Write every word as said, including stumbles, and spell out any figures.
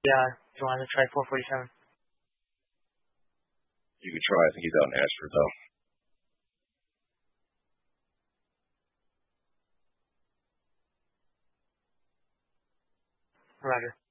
Yeah, do you want to try four forty-seven? You could try. I think he's out in Ashford, though. Roger.